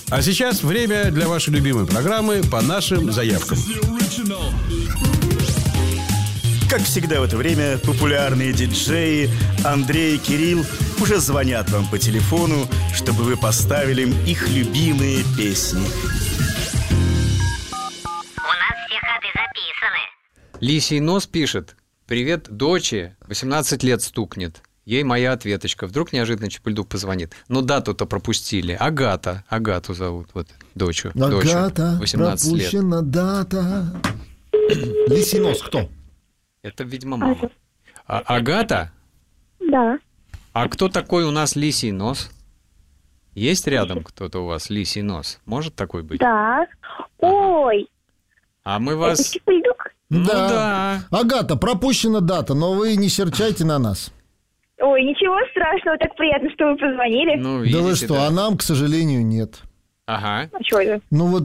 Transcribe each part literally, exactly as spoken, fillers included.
А сейчас время для вашей любимой программы «По нашим заявкам». Как всегда в это время популярные диджеи Андрей и Кирилл уже звонят вам по телефону, чтобы вы поставили им их любимые песни. У нас все ходы записаны. Лисий нос пишет: «Привет, доче, восемнадцать лет стукнет». Ей моя ответочка. Вдруг неожиданно Чапульдук позвонит. Ну, дату-то пропустили. Агата. Агату зовут. Вот, дочу. Агата, восемнадцать лет. пропущена дата. Лисий нос кто? Это, видимо, мама. А, Агата? Да. А кто такой у нас лисий нос? Есть рядом кто-то у вас лисий нос? Может такой быть? Да. Ой. А мы Это вас... Чапульдук? Ну да. да. Агата, пропущена дата, но вы не серчайте на нас. Ой, ничего страшного, так приятно, что вы позвонили. Ну, Да видите, вы что, да. а нам, к сожалению, нет. Ага. А что это? Ну вот,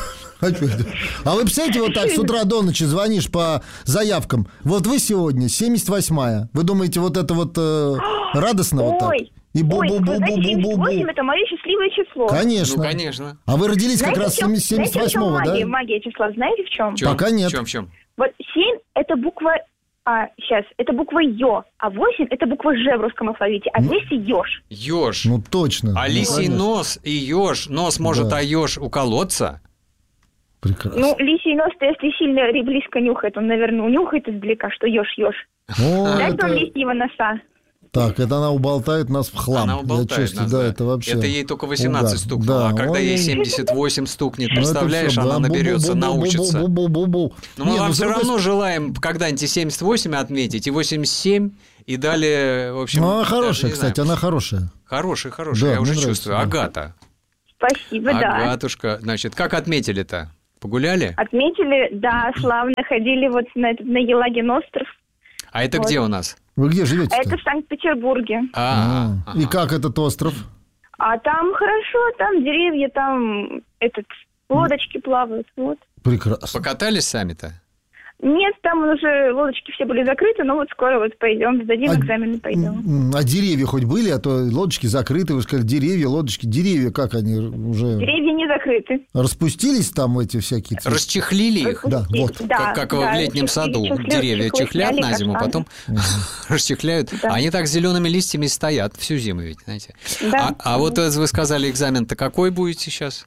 а чё это? А вы представляете, вот так с утра до ночи звонишь по заявкам. Вот вы сегодня семьдесят восьмая. Вы думаете, вот это вот э, радостно вот так? Ой, И ой, вы знаете, семьдесят бу-бу-бу-бу-бу-бу. восемь это мое счастливое число. Конечно. Ну, конечно. А вы родились как Знаете, раз в чем- семьдесят знаете, в чем восьмого, да? магия, магия числа? Знаете, в чем? В чем? Пока нет. В чем, в чем? Вот семь это буква... А, сейчас, это буква Ё, а восемь это буква Ж в русском алфавите, а двести ёж. Ёж. Ну точно. А Ну, лисий конечно. нос и ёж. Нос может, Да. а ёж уколоться? Прекрасно. Ну, лисий нос-то, если сильно близко нюхает, он, наверное, унюхает издалека, что ёж, ёж. О, Дайте это- вам лисьего носа. Так, это она уболтает нас в хлам. Она Я уболтает чувствую, нас, да, да. это вообще... Это ей только восемнадцать угар. стукнуло, Да, а когда ой, ей ой, ой. семьдесят восемь стукнет, Ну, это представляешь, всё, она да, наберется, бу-бу-бу-бу-бу-бу-бу-бу. научится. Бу-бу-бу-бу-бу. Но мы Нет, вам ну, все с другой равно стороны- желаем когда-нибудь и семьдесят восемь отметить, и восемьдесят семь, и далее, в общем... Ну, она даже хорошая, не кстати, знаю. она хорошая. Хорошая, хорошая, Да, я уже мне нравится, чувствую. да. Агата. Спасибо, да. Агатушка. Значит, как отметили-то? Погуляли? Отметили, да, славно ходили вот на, этот, на Елагин остров. А это вот. где у нас? Вы где живете? Это в Санкт-Петербурге. А, А, И как этот остров? А там хорошо, там деревья, там этот лодочки плавают, вот. Прекрасно. покатались сами-то? Нет, там уже лодочки все были закрыты, но вот скоро вот пойдем, сдадим А- экзамены, пойдем. М, А деревья хоть были? А то лодочки закрыты. Вы сказали, деревья, лодочки. Деревья, как они уже Деревья не закрыты. распустились там эти всякие? цветы? Расчехлили их? Да, вот. Да, как как да, в летнем чехли- саду. чехли- Деревья чехлы чехлят сняли, на зиму, каштаны. потом расчехляют. Да. Они так зелеными листьями стоят всю зиму ведь, знаете. Да. А, а вот э, вы сказали, экзамен-то какой будете сейчас?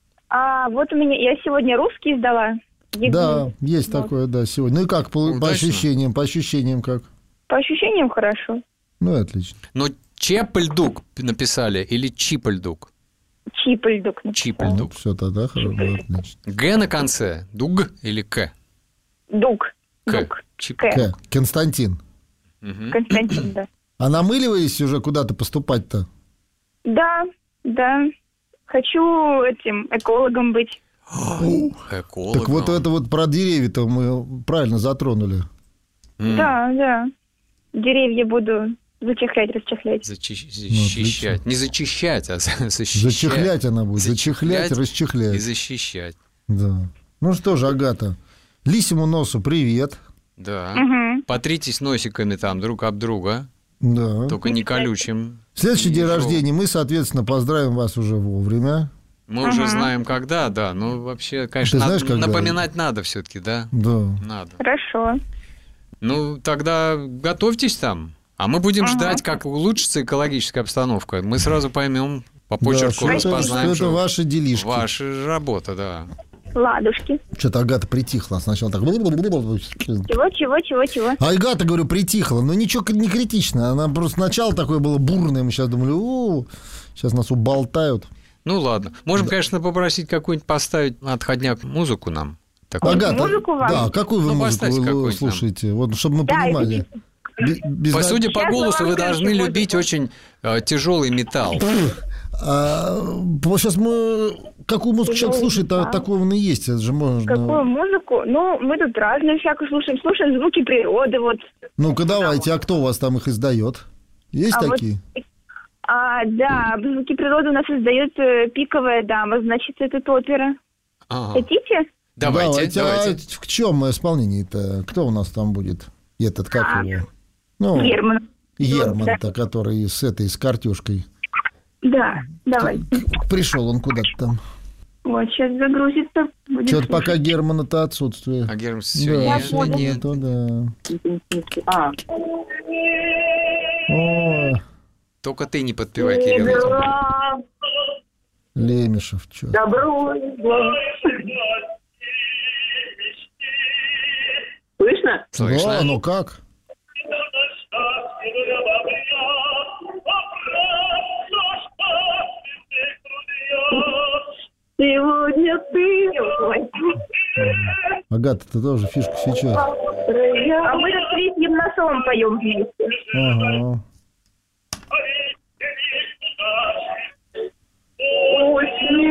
А вот у меня, я сегодня русский сдала. ЕГЭ. Да, есть Вот. такое, да, сегодня. Ну и как, по, по Удачно. ощущениям, по ощущениям как? По ощущениям хорошо. Ну и отлично. Ну, Чепельдук написали или Чипельдук? Чипельдук. Чипельдук. Все тогда хорошо, отлично. Г на конце? Дуг или К? Дук. К. Дук. Чип- К. К. Константин. Мгм. Константин, да. А намыливались уже куда-то поступать-то? Да, да. Хочу этим экологом быть. Экологом. Так вот это вот про деревья-то мы правильно затронули. М. Да, да. Деревья буду зачехлять, расчехлять. Зачи- Защищать. Не зачищать, а за- защищать. Зачехлять она будет. Зачехлять, И расчехлять. защищать. Да. Ну что же, Агата, лисьему носу привет. Да. Угу. Потритесь носиками там друг об друга, Да. только не колючим. Следующий день Ничего. рождения мы, соответственно, поздравим вас уже вовремя. Мы уже знаем, когда, да. Ну, вообще, конечно, Ты знаешь, надо- когда? напоминать надо все-таки, да? Да. Надо. Хорошо. Ну, тогда готовьтесь там. А мы будем ждать, как улучшится экологическая обстановка. Мы сразу поймем, по Да, почерку что это, распознаем, что это ваши делишки. ваша работа, да. Ладушки. Что-то Агата притихла. Сначала так... Чего, чего, чего, чего? А Агата, говорю, притихла. Но ничего не критично. Она просто сначала такое было бурное. Мы сейчас думали, о, сейчас нас уболтают. Ну, ладно. Можем, конечно, попросить какую-нибудь поставить на отходняк музыку нам. Такую. Агата, музыку вам? да, какую вы Ну, музыку поставьте вы какую-нибудь слушаете? Вот, чтобы мы Да, понимали. Бе- без По на- судя по Сейчас мы голосу, вам вы должны включим любить музыку. очень э, тяжелый металл. А, вот сейчас мы... Какую музыку человек Тяжелый слушает, а металл. такого он и есть. Это же можно... Какую музыку? Ну, мы тут разную всякую слушаем. Слушаем звуки природы, вот. Ну-ка, давайте. А кто у вас там их издает? Есть А вот- такие? А, да, звуки природы у нас издает э, «Пиковая дама», значит, это опера. Ага. Хотите? Давайте, давайте. А в чем исполнение-то? Кто у нас там будет? Этот, как А, его? Ну, Герман. Герман-то, который с этой, с картюшкой. Да, давай. Пришел он куда-то там. Вот, сейчас загрузится. Будет Что-то слушать. пока Германа-то отсутствие. А Герман Да, сегодня сегодня нет. нету, да. А, О, Только ты не подпевай, Кирилл. этим. дела, Лемешев, что? добро и зло. Слышно? Слышно? Да, ну как? Сегодня ты... Ой. Агата, ты тоже фишку сейчас. А мы с третьим носом поем вместе. Ага. Очень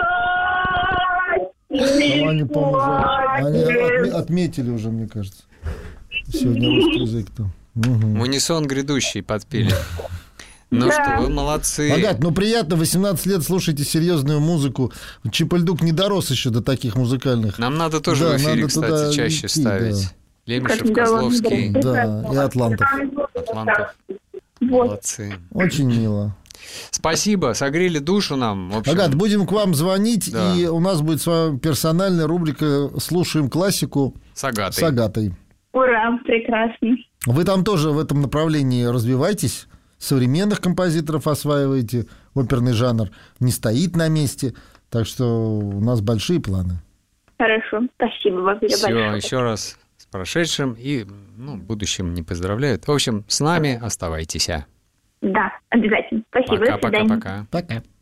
удачно. Ну, они, по-моему, уже- они отме- отметили уже, мне кажется. Сегодня русский язык-то. Угу. Унисон грядущий подпели. Ну что, вы молодцы. Агат, ну приятно, восемнадцать лет слушаете серьезную музыку. Чипальдук не дорос еще до таких музыкальных. Нам надо тоже Да, в эфире, надо туда кстати, чаще идти, ставить. да. Лемешев, Как недавно Козловский, Да, и Атлантов. Атлантов. Вот. Молодцы. Очень мило. Спасибо, согрели душу нам. В общем, Агат, будем к вам звонить, Да. и у нас будет с вами персональная рубрика «Слушаем классику» с Агатой. с Агатой. Ура, прекрасно. Вы там тоже в этом направлении развивайтесь, современных композиторов осваиваете, оперный жанр не стоит на месте, так что у нас большие планы. Хорошо, спасибо вам Все, большое. еще раз с прошедшим и ну, будущим не поздравляют. В общем, с нами оставайтесь. Да, обязательно. Спасибо, до свидания. Пока-пока-пока. Пока.